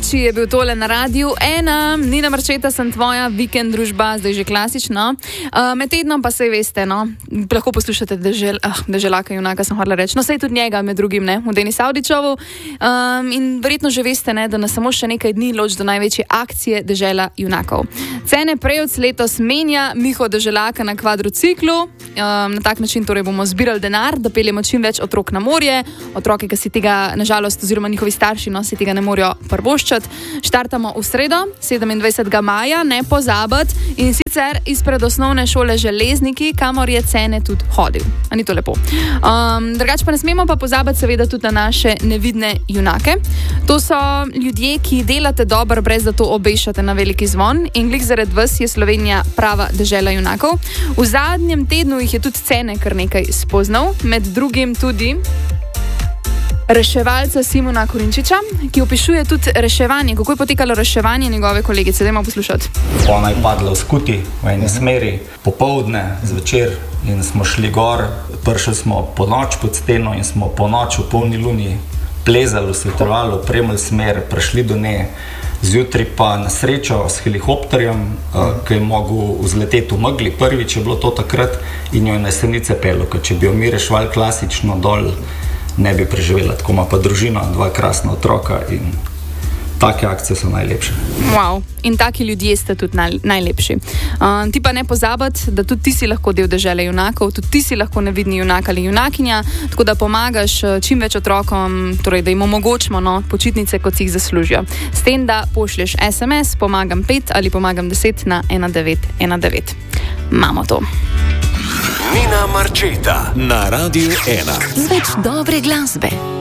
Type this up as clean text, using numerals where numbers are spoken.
Arči je bil tole na Radiu 1, Nina Marčeta sem tvoja vikend družba, zdaj že klasično. Med tednom pa sej veste, no, lahko poslušate Deželaka junaka, sem hotela reči. No, sej tudi njega med drugim, ne, v Denis Avdićovu. In verjetno že veste, ne, da nas samo še nekaj dni loči do največje akcije Dežela junakov. Cene Prejevc letos menja Miho Deželaka na kvadrociklu. Na tak način torej bomo zbirali denar, da peljemo čim več otrok na morje. Otroke, ki si tega, nažalost, oziroma njihovi starši, no, si tega ne morejo prvoščati. Štartamo v sredo, 27. maja, ne pozabiti, in sicer izpred osnovne šole Železniki, kamor je Cene tudi hodil. A ni to lepo? Drugače pa ne smemo pa pozabiti seveda tudi na naše nevidne junake. To so ljudje, ki delate dobro, brez da to obešate na veliki zvon, in glih zaradi vas je Slovenija prava dežela junakov. V zadnjem tednu jih je tudi Cene kar nekaj spoznal, med drugim tudi reševalca Simona Korinčiča, ki opišuje tudi reševanje, kako je potekalo reševanje njegove kolegice. Dajmo poslušati. Ona je padla v skuti v eni smeri, popoldne, zvečer, in smo šli gor. Prišli smo po noč pod steno in smo po noč v polni luni plezali, svetovali, opremili smer, prišli do nje. Zjutraj pa na srečo s helikopterjem, ki je mogel vzleteti v megli, prvič je bilo to takrat, in jo je na Jesenice pelil, ker če bi jo mi reševali klasično dol, ne bi preživela. Tako ima pa družina, 2 krasna otroka, in take akcije so najlepše. Wow, in taki ljudje ste tudi najlepši. Ti pa ne pozabiti, da tudi ti si lahko del dežele junakov, tudi ti si lahko nevidni junak ali junakinja, tako da pomagaš čim več otrokom, torej da jim omogočimo, no, počitnice, kot si jih zaslužijo. S tem, da pošlješ SMS, pomagam 5 ali pomagam 10 na 1919. Imamo to. Nina Marčeta na Radiu 1. Z več dobre glasbe.